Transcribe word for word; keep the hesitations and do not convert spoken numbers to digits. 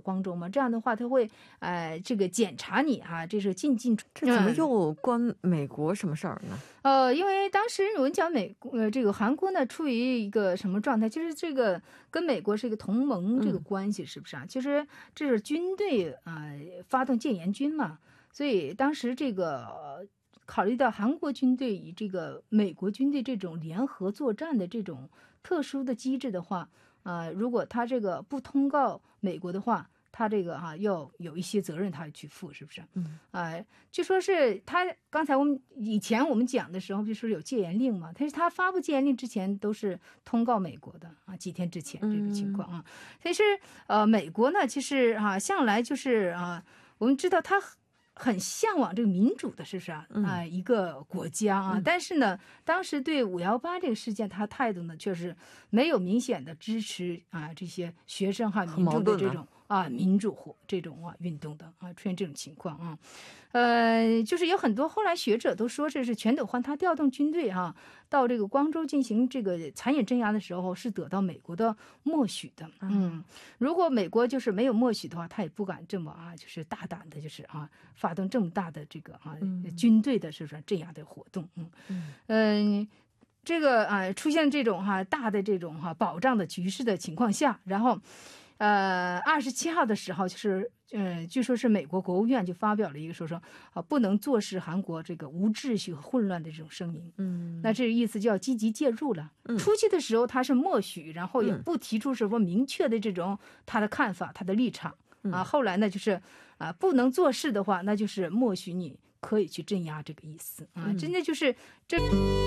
光州嘛，这样的话他会呃这个检查你啊，这是进进出。 这怎么又关美国什么事儿呢？ 呃，因为当时我们讲美呃这个韩国呢处于一个什么状态？就是这个跟美国是一个同盟这个关系，是不是啊？其实这是军队啊、呃、发动戒严军嘛，所以当时这个。呃考虑到韩国军队与这个美国军队这种联合作战的这种特殊的机制的话，呃，如果他这个不通告美国的话，他这个哈、啊、要有一些责任他要去负，是不是？嗯，呃，就说是他刚才我们以前我们讲的时候，就说有戒严令嘛，但是他发布戒严令之前都是通告美国的啊，几天之前这个情况啊。其实呃，美国呢，其实啊，向来就是啊，我们知道他。很向往这个民主的，是不是啊？啊、呃，一个国家啊，嗯、但是呢，当时对五幺八这个事件，他态度呢，确实没有明显的支持啊这些学生哈民众的这种啊民主活这种啊运动的啊，出现这种情况啊，呃，就是有很多后来学者都说，这是全斗焕他调动军队哈、啊、到这个光州进行这个残忍镇压的时候，是得到美国的默许的。嗯，如果美国就是没有默许的话，他也不敢这么啊，就是大胆的，就是啊。发动这么大的这个啊、嗯、军队的是不是这样的活动？嗯嗯、呃，这个啊出现这种哈、啊、大的这种哈、啊、保障的局势的情况下，然后呃二十七号的时候就是呃据说是美国国务院就发表了一个说说啊不能坐视韩国这个无秩序和混乱的这种声明。嗯，那这个意思就要积极介入了。嗯、初期的时候他是默许，然后也不提出什么明确的这种他的看法、他的立场。啊，后来呢，就是啊，不能做事的话，那就是默许你可以去镇压这个意思啊，真的就是这。